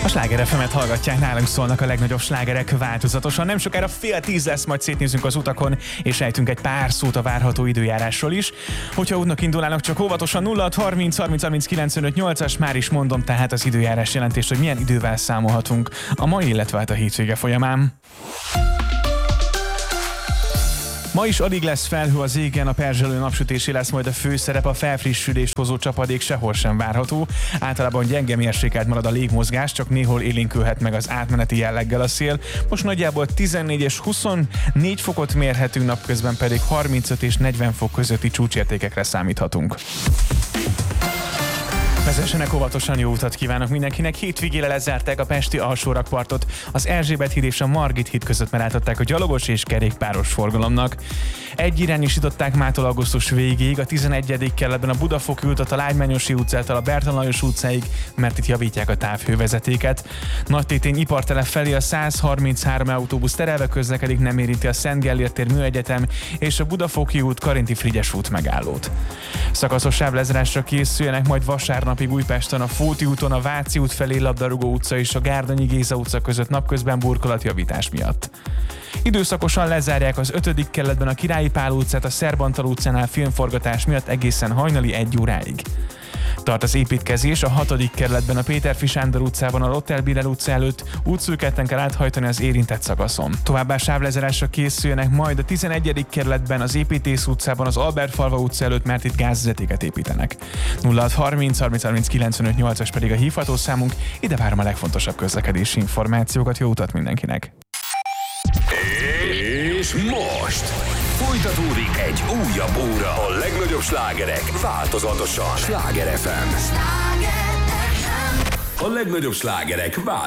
Sláger FM-et hallgatják, nálunk szólnak a legnagyobb slágerek változatosan. Nem sokára 9:30 lesz, majd szétnézünk az utakon, és ejtünk egy pár szót a várható időjárásról is. Hogyha útnak indulnának, csak óvatosan 0630 30 30 95 8-as, már is mondom tehát az időjárás jelentést, hogy milyen idővel számolhatunk a mai, illetve hát a hétvége folyamán. Ma is alig lesz felhő az égen, a perzselő napsütésé lesz majd a főszerep, a felfrissülést hozó csapadék sehol sem várható. Általában gyenge mérsékelt marad a légmozgás, csak néhol élénkülhet meg az átmeneti jelleggel a szél. Most nagyjából 14 és 24 fokot mérhetünk, napközben pedig 35 és 40 fok közötti csúcsértékekre számíthatunk. Vezessenek óvatosan, jó utat kívánok mindenkinek. Hétvégére lezárták a pesti alsórakpartot. Az Erzsébet híd és a Margit híd között megállították a gyalogos és kerékpáros forgalomnak. Egyirányosították mától augusztus végéig a 11. kerületben a Budafoki útat, a Lágymányosi utcától a Bertalan Lajos utcáig, mert itt javítják a távhővezetéket. Nagytétény ipartelep felé a 133 autóbusz terelve közlekedik, nem érinti a Szent Gellért tér Műegyetem és a Budafoki út, Karinti Frigyes út megállót. Szakaszos sávlezárásra készüljenek majd vasárnapig Újpesten a Fóti úton, a Váci út felé Labdarúgó utca és a Gárdonyi Géza utca között napközben burkolatjavítás miatt. Időszakosan lezárják az 5. kerületben a Királyi Pál utcát, a Szerb Antal utcánál filmforgatás miatt egészen hajnali 1 óráig. Tart az építkezés, a 6. kerületben a Péterfi Sándor utcában a Lothar Biller utca előtt útszűketten kell áthajtani az érintett szakaszon. Továbbá sávlezárásra készüljenek majd a 11. kerületben az Építész utcában az Albert Falva utca előtt, mert itt gázvezetéket építenek. 0630 30 30 95 8-as pedig a hívható számunk, ide várom a legfontosabb közlekedési információkat, jó utat mindenkinek! És most folytatódik egy újabb óra. A legnagyobb slágerek változatosan. Sláger FM. A legnagyobb slágerek változatosan.